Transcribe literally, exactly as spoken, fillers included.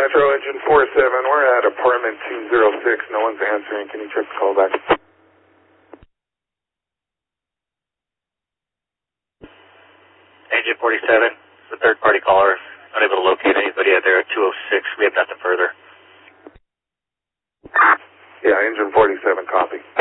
Metro, engine four seven. We're at apartment two oh six. No one's answering. Can you check the call back? Engine forty-seven, the third-party caller. Unable to locate anybody out there at two oh six. We have nothing further. Yeah, engine forty-seven, copy.